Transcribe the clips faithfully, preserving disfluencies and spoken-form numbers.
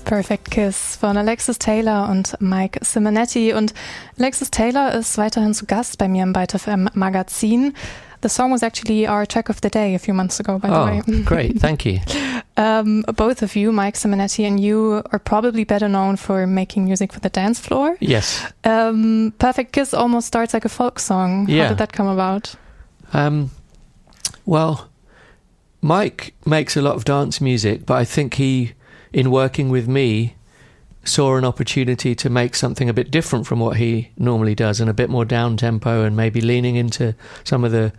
Perfect Kiss von Alexis Taylor und Mike Simonetti. Und Alexis Taylor ist weiterhin zu Gast bei mir im Byte F M Magazin. The song was actually our track of the day a few months ago, by oh, the way. Great, thank you. um, both of you, Mike Simonetti and you, are probably better known for making music for the dance floor. Yes. Um, Perfect Kiss almost starts like a folk song. Yeah. How did that come about? Um, well, Mike makes a lot of dance music, but I think he, in working with me, saw an opportunity to make something a bit different from what he normally does and a bit more down-tempo and maybe leaning into some of the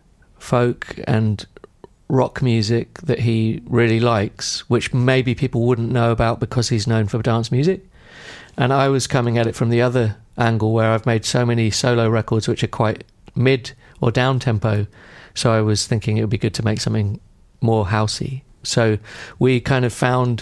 folk and rock music that he really likes, which maybe people wouldn't know about because he's known for dance music. And I was coming at it from the other angle where I've made so many solo records which are quite mid or down-tempo, so I was thinking it would be good to make something more housey. So we kind of found...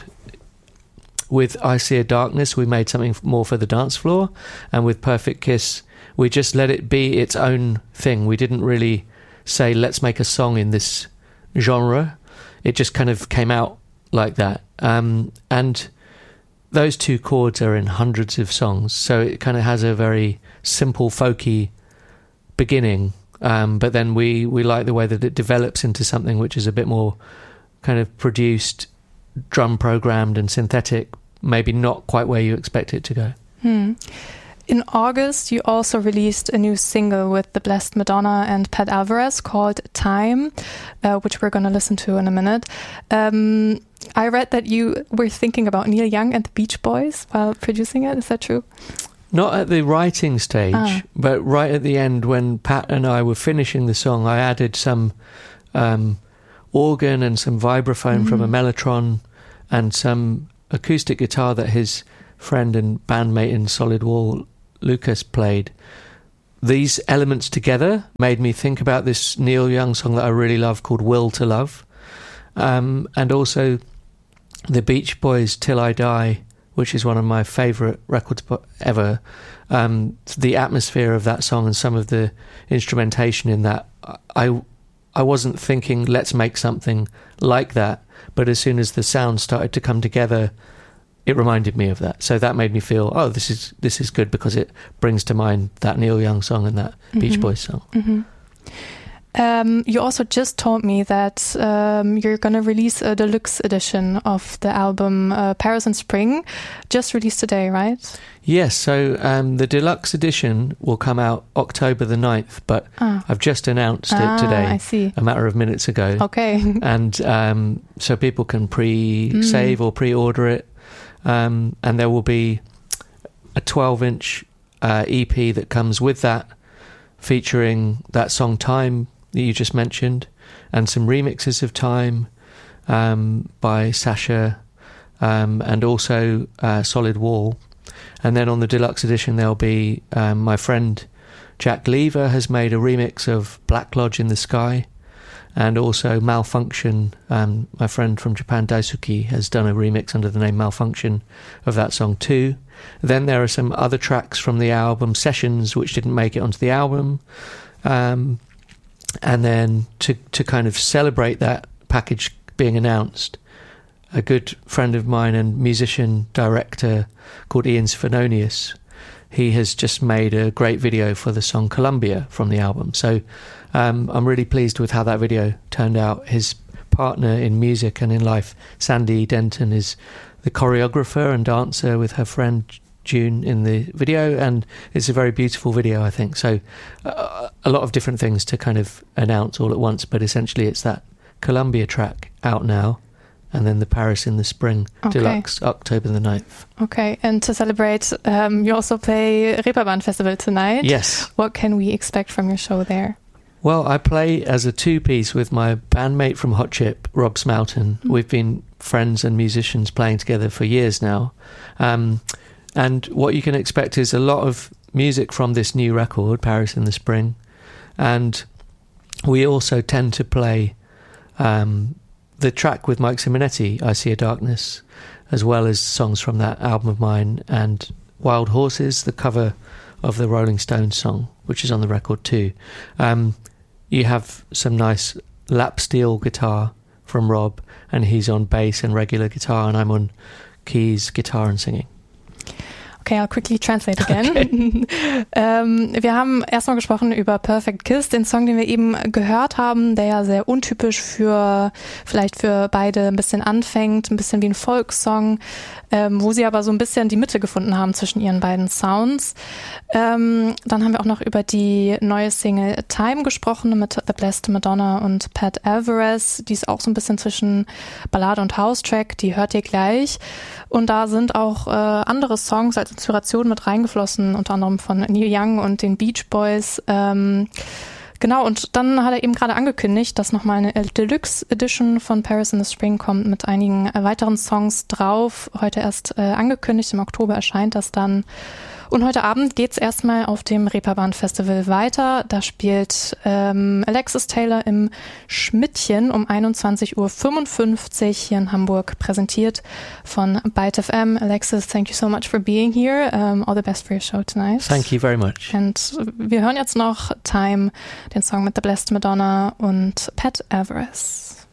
With I See a Darkness, we made something more for the dance floor, and with Perfect Kiss, we just let it be its own thing. We didn't really say, let's make a song in this genre. It just kind of came out like that. Um, and those two chords are in hundreds of songs, so it kind of has a very simple, folky beginning. Um, but then we, we like the way that it develops into something which is a bit more kind of produced, drum programmed and synthetic, maybe not quite where you expect it to go. Hmm. In August, you also released a new single with the Blessed Madonna and Pat Alvarez called Time, uh, which we're going to listen to in a minute. Um, I read that you were thinking about Neil Young and the Beach Boys while producing it. Is that true? Not at the writing stage, ah. but right at the end when Pat and I were finishing the song, I added some um, organ and some vibraphone mm. from a Mellotron and some acoustic guitar that his friend and bandmate in Solid Wall, Lucas, played. These elements together made me think about this Neil Young song that I really love called Will to Love. Um, and also the Beach Boys' Till I Die, which is one of my favourite records ever. Um, the atmosphere of that song and some of the instrumentation in that, I, I wasn't thinking, let's make something like that. But as soon as the sound started to come together, it reminded me of that. So that made me feel, oh, this is this is good because it brings to mind that Neil Young song and that mm-hmm. Beach Boys song. Mm-hmm. Um, you also just told me that um, you're going to release a deluxe edition of the album uh, Paris in Spring, just released today, right? Yes, so um, the deluxe edition will come out October the ninth, but ah. I've just announced it ah, today, I see. a matter of minutes ago. Okay. And um, so people can pre-save mm. or pre-order it, um, and there will be a twelve-inch uh, E P that comes with that, featuring that song Time that you just mentioned, and some remixes of Time um, by Sasha, um, and also uh, Solid Wall. And then on the deluxe edition there'll be um, my friend Jack Lever has made a remix of Black Lodge in the Sky, and also Malfunction, um, my friend from Japan Daisuke has done a remix under the name Malfunction of that song too. Then there are some other tracks from the album Sessions which didn't make it onto the album, um, and then to to kind of celebrate that package being announced, a good friend of mine and musician director called Ian Svenonius, he has just made a great video for the song Columbia from the album. So um, I'm really pleased with how that video turned out. His partner in music and in life, Sandy Denton, is the choreographer and dancer with her friend June in the video, and it's a very beautiful video, I think. So uh, a lot of different things to kind of announce all at once, but essentially it's that Columbia track out now, and then the Paris in the Spring okay. deluxe, October the ninth. Okay, and to celebrate, um, you also play Reeperbahn Festival tonight. Yes. What can we expect from your show there? Well, I play as a two-piece with my bandmate from Hot Chip, Rob Smoughton. Mm. We've been friends and musicians playing together for years now. Um, and what you can expect is a lot of music from this new record, Paris in the Spring. And we also tend to play um, the track with Mike Simonetti, I See a Darkness, as well as songs from that album of mine, and Wild Horses, the cover of the Rolling Stones song, which is on the record too. Um, you have some nice lap steel guitar from Rob, and he's on bass and regular guitar, and I'm on keys, guitar and singing. Okay, I'll quickly translate again. Okay. ähm, wir haben erstmal gesprochen über Perfect Kiss, den Song, den wir eben gehört haben, der ja sehr untypisch für, vielleicht für beide ein bisschen anfängt, ein bisschen wie ein Folksong, ähm, wo sie aber so ein bisschen die Mitte gefunden haben zwischen ihren beiden Sounds. Ähm, dann haben wir auch noch über die neue Single Time gesprochen mit The Blessed Madonna und Pat Alvarez. Die ist auch so ein bisschen zwischen Ballade und House-Track, die hört ihr gleich. Und da sind auch äh, andere Songs als Inspiration mit reingeflossen, unter anderem von Neil Young und den Beach Boys. Ähm, genau, und dann hat er eben gerade angekündigt, dass nochmal eine Deluxe Edition von Paris in the Spring kommt mit einigen äh, weiteren Songs drauf. Heute erst äh, angekündigt, im Oktober erscheint das dann. Und heute Abend geht's erstmal auf dem Reeperbahn Festival weiter. Da spielt ähm, Alexis Taylor im Schmidtchen um einundzwanzig Uhr fünfundfünfzig hier in Hamburg, präsentiert von Byte F M. Alexis, thank you so much for being here. Um, all the best for your show tonight. Thank you very much. Und wir hören jetzt noch Time, den Song mit The Blessed Madonna und Pat Alvarez.